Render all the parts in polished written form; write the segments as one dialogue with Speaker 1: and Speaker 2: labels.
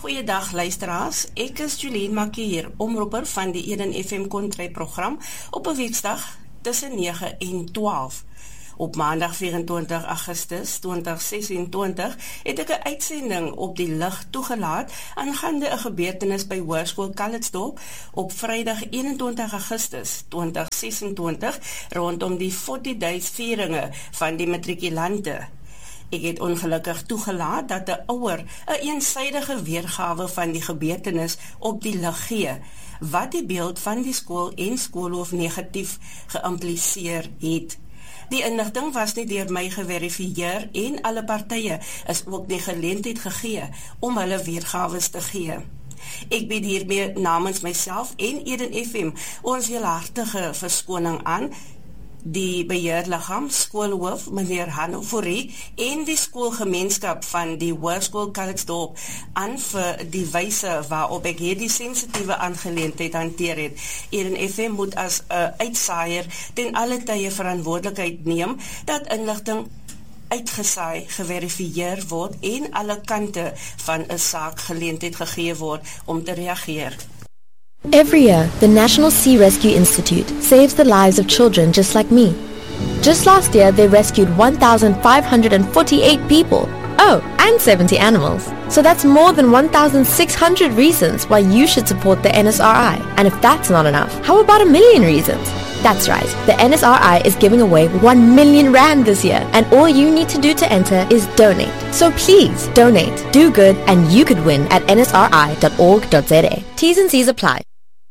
Speaker 1: Goeiedag luisteraars, ek is Jolien Makkie hier, omroeper van die Eden FM Kontry program op 'n weekdag tussen 9 en 12. Op maandag 24 Augustus 2026 het ek 'n uitsending op die lug toegelaat aangaande 'n gebeurtenis by Hoërskool Calitzdorp op Vrydag 21 Augustus 2026 rondom die 40 days vieringe van die matrikulante. Ek het ongelukkig toegelaat dat 'n ouer 'n eensydige weergawe van die gebeurtenis op die lig gee, wat die beeld van die skool en skoolhoof negatief geïmpliseer het. Die inligting was nie deur my geverifieer en alle partye is ook nie geleentheid gegee om hulle weergawes te gee. Ek bied hiermee namens myself en Eden FM ons heel hartige verskoning aan, die beheerliggaam, skoolhoof, meneer Hanno Fourie, en die skoolgemeenskap van die Hoërskool Calitzdorp aan vir die wyse waarop ek hierdie sensitiewe aangeleentheid hanteer het. Eden FM moet as 'n uitsaaier ten alle tye verantwoordelikheid neem dat inligting uitgesaai, geverifieer word en alle kante van 'n saak geleentheid gegee word om te reageer.
Speaker 2: Every year, the National Sea Rescue Institute saves the lives of children just like me. Just last year, they rescued 1,548 people. Oh, and 70 animals. So that's more than 1,600 reasons why you should support the NSRI. And if that's not enough, how about 1,000,000 reasons? That's right, the NSRI is giving away 1 million rand this year, and all you need to do to enter is donate. So please, donate, do good, and you could win at nsri.org.za. T's and C's apply.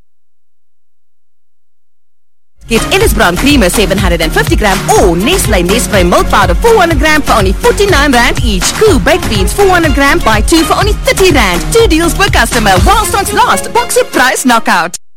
Speaker 3: Get Innisbran Creamer 750 gram or Nestle Nespray Milk Powder 400 gram for only 49 rand each. Cool Baked Beans 400 gram, buy 2 for only 30 rand. 2 deals per customer while stocks last. Boxer price knockout.